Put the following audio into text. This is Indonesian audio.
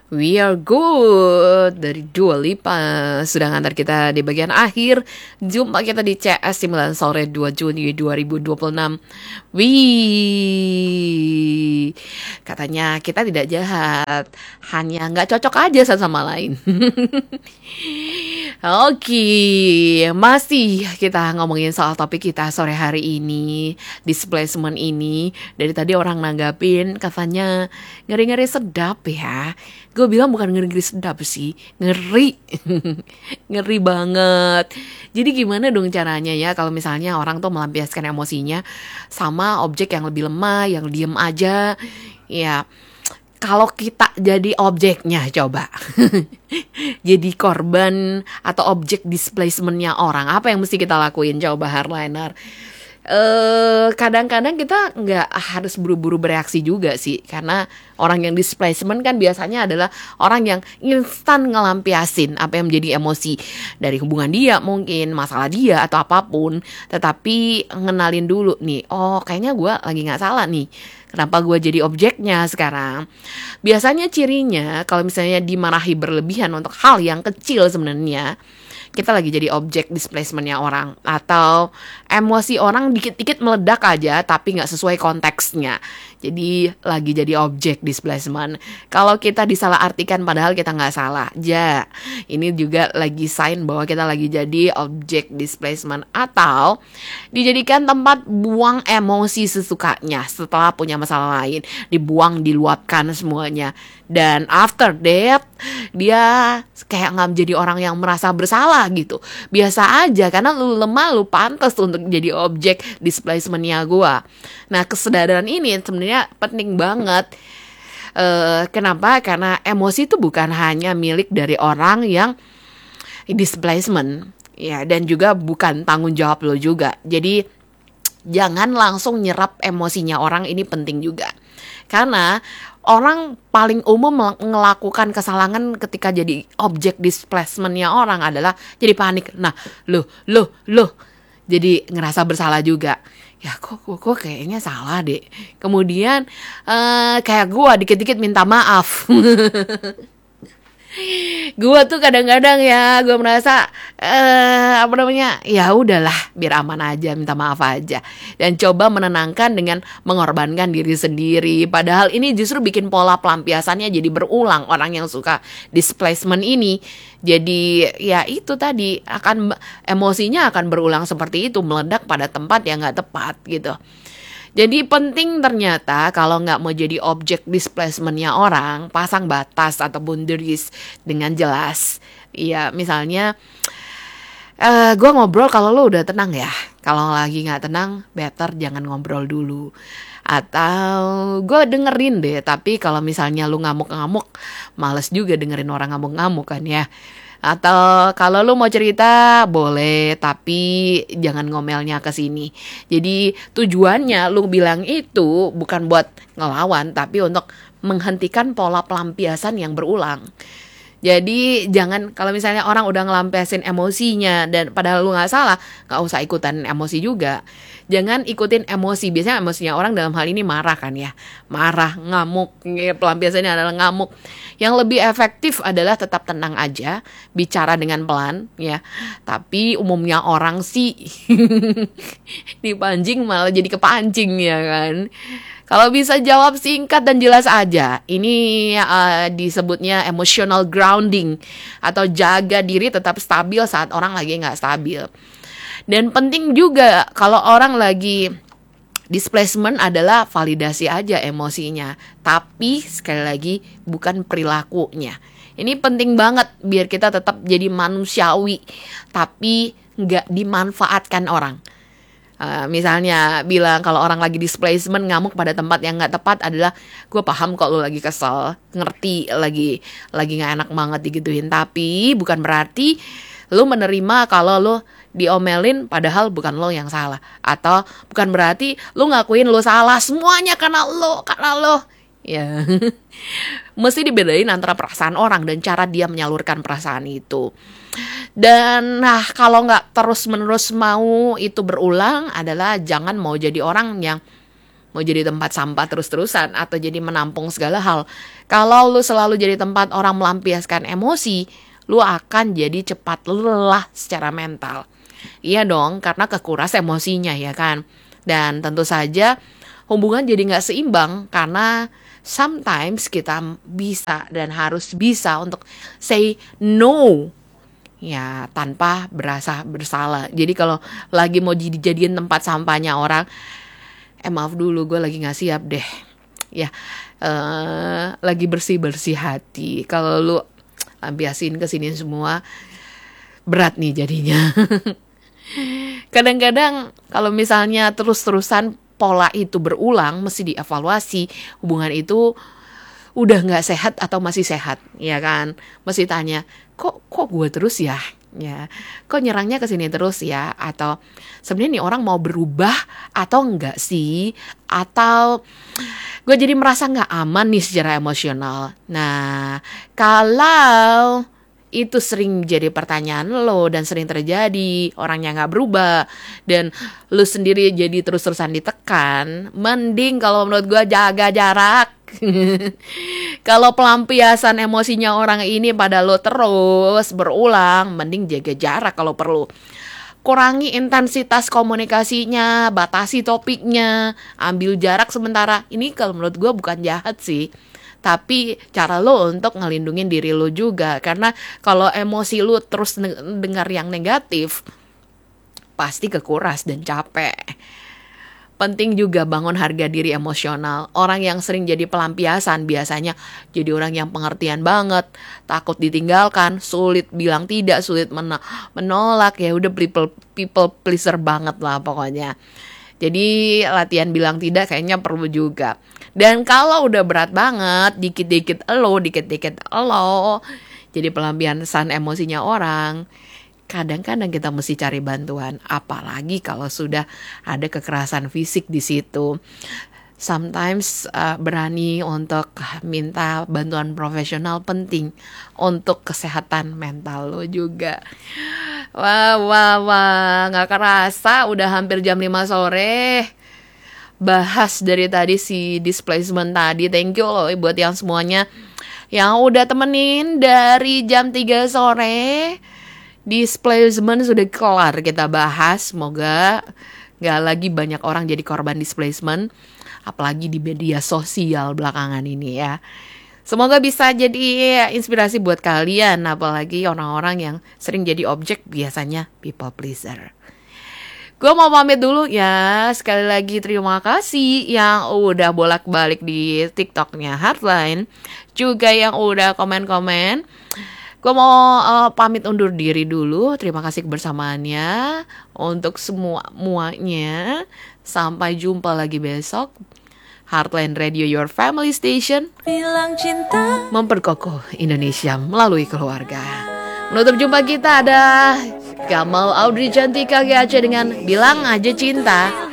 We Are Good dari Dua Lipa sudah ngantar kita di bagian akhir. Jumpa kita di CS 9 sore 2 Juni 2026. Wih, katanya kita tidak jahat, hanya nggak cocok aja satu sama lain. Oke, masih kita ngomongin soal topik kita sore hari ini, displacement ini. Dari tadi orang nanggapin katanya ngeri-ngeri sedap ya. Gue bilang bukan ngeri-ngeri sedap sih, ngeri. Ngeri banget. Jadi gimana dong caranya ya kalau misalnya orang tuh melampiaskan emosinya sama objek yang lebih lemah, yang diem aja. Ya, kalau kita jadi objeknya coba. Jadi korban atau objek displacementnya orang, apa yang mesti kita lakuin coba Hardliner? Kadang-kadang kita nggak harus buru-buru bereaksi juga sih, karena orang yang displacement kan biasanya adalah orang yang instan ngelampiasin apa yang menjadi emosi dari hubungan dia, mungkin masalah dia atau apapun, tetapi ngenalin dulu nih, oh kayaknya gue lagi nggak salah nih, kenapa gue jadi objeknya sekarang. Biasanya cirinya kalau misalnya dimarahi berlebihan untuk hal yang kecil sebenarnya, kita lagi jadi objek displacementnya orang, atau emosi orang dikit-dikit meledak aja tapi nggak sesuai konteksnya, jadi lagi jadi objek displacement. Kalau kita disalahartikan padahal kita nggak salah, ini juga lagi sign bahwa kita lagi jadi objek displacement, atau dijadikan tempat buang emosi sesukanya setelah punya masalah lain, dibuang, diluapkan semuanya, dan after that dia kayak nggak menjadi orang yang merasa bersalah gitu, biasa aja karena lu lemah, lu pantas untuk jadi objek displacementnya gue. Nah, kesadaran ini sebenarnya penting banget. Kenapa? Karena emosi itu bukan hanya milik dari orang yang displacement ya, dan juga bukan tanggung jawab lo juga. Jadi jangan langsung nyerap emosinya orang, ini penting juga. Karena orang paling umum melakukan kesalahan ketika jadi objek displacementnya orang adalah jadi panik. Nah, loh, jadi ngerasa bersalah juga. Ya kok kayaknya salah deh. Kemudian kayak gue dikit-dikit minta maaf. Gue tuh kadang-kadang ya gue merasa ya udahlah, biar aman aja, minta maaf aja, dan coba menenangkan dengan mengorbankan diri sendiri. Padahal ini justru bikin pola pelampiasannya jadi berulang. Orang yang suka displacement ini jadi ya itu tadi, akan emosinya akan berulang seperti itu, meledak pada tempat yang nggak tepat gitu. Jadi penting ternyata kalau nggak mau jadi objek displacementnya orang, pasang batas atau boundaries dengan jelas. Iya, misalnya gue ngobrol kalau lo udah tenang ya. Kalau lagi nggak tenang, better jangan ngobrol dulu. Atau gue dengerin deh, tapi kalau misalnya lu ngamuk-ngamuk, males juga dengerin orang ngamuk-ngamuk kan ya. Atau kalau lu mau cerita boleh, tapi jangan ngomelnya ke sini. Jadi tujuannya lu bilang itu bukan buat ngelawan, tapi untuk menghentikan pola pelampiasan yang berulang. Jadi jangan, kalau misalnya orang udah ngelampiasin emosinya dan padahal lu gak salah, gak usah ikutan emosi juga. Jangan ikutin emosi. Biasanya emosinya orang dalam hal ini marah kan ya, marah, ngamuk, pelampiasannya adalah ngamuk. Yang lebih efektif adalah tetap tenang aja, bicara dengan pelan ya. Tapi umumnya orang sih dipancing malah jadi kepancing ya kan. Kalau bisa jawab singkat dan jelas aja. Ini disebutnya emotional grounding, atau jaga diri tetap stabil saat orang lagi nggak stabil. Dan penting juga kalau orang lagi displacement adalah validasi aja emosinya, tapi sekali lagi bukan perilakunya. Ini penting banget biar kita tetap jadi manusiawi, tapi nggak dimanfaatkan orang. Misalnya bilang kalau orang lagi displacement ngamuk pada tempat yang nggak tepat adalah, gue paham kok lo lagi kesel, ngerti lagi nggak enak banget digituin, tapi bukan berarti lo menerima kalau lo diomelin padahal bukan lo yang salah, atau bukan berarti lo ngakuin lo salah semuanya karena lo ya. Mesti dibedain antara perasaan orang dan cara dia menyalurkan perasaan itu. Dan kalau nggak terus-menerus mau itu berulang adalah jangan mau jadi orang yang mau jadi tempat sampah terus-terusan atau jadi menampung segala hal. Kalau lu selalu jadi tempat orang melampiaskan emosi, lu akan jadi cepat lelah secara mental. Iya dong, karena kekuras emosinya ya kan. Dan tentu saja hubungan jadi gak seimbang karena sometimes kita bisa dan harus bisa untuk say no. Ya, tanpa berasa bersalah. Jadi kalau lagi mau dijadiin tempat sampahnya orang, maaf dulu, gue lagi gak siap deh. Ya, lagi bersih-bersih hati. Kalau lu lampiasin kesini semua, berat nih jadinya. Kadang-kadang kalau misalnya terus-terusan pola itu berulang, mesti dievaluasi. Hubungan itu udah gak sehat atau masih sehat, ya kan? Mesti tanya, kok gue terus ya? Ya, kok nyerangnya ke sini terus ya? Atau sebenarnya nih orang mau berubah atau enggak sih? Atau gue jadi merasa nggak aman nih secara emosional. Nah, kalau itu sering jadi pertanyaan lo dan sering terjadi, orangnya nggak berubah dan lo sendiri jadi terus-terusan ditekan, mending kalau menurut gue jaga jarak. Kalau pelampiasan emosinya orang ini pada lo terus berulang, mending jaga jarak kalau perlu. Kurangi intensitas komunikasinya, batasi topiknya, ambil jarak sementara. Ini kalau menurut gue bukan jahat sih, tapi cara lo untuk ngelindungin diri lo juga. Karena kalau emosi lo terus dengar yang negatif, pasti kekuras dan capek. Penting juga bangun harga diri emosional. Orang yang sering jadi pelampiasan biasanya jadi orang yang pengertian banget, takut ditinggalkan, sulit bilang tidak, sulit menolak. Ya udah people pleaser banget lah pokoknya. Jadi latihan bilang tidak kayaknya perlu juga. Dan kalau udah berat banget, dikit-dikit elo, jadi pelampiasan emosinya orang, kadang-kadang kita mesti cari bantuan, apalagi kalau sudah ada kekerasan fisik di situ. Sometimes berani untuk minta bantuan profesional penting untuk kesehatan mental lo juga. Wah, gak kerasa udah hampir jam 5 sore. Bahas dari tadi si displacement tadi. Thank you loh buat yang semuanya yang udah temenin dari jam 3 sore. Displacement sudah kelar kita bahas. Semoga gak lagi banyak orang jadi korban displacement, apalagi di media sosial belakangan ini ya. Semoga bisa jadi inspirasi buat kalian, apalagi orang-orang yang sering jadi objek biasanya people pleaser. Gue mau pamit dulu ya. Sekali lagi terima kasih yang udah bolak-balik di TikToknya Heartline, juga yang udah komen-komen. Gue mau pamit undur diri dulu. Terima kasih kebersamaannya untuk semuanya. Sampai jumpa lagi besok. Heartline Radio, your family station, bilang cinta, memperkokoh Indonesia melalui keluarga. Menutup jumpa kita ada Gamal Audrey Cantika GAC dengan Bilang Aja Cinta.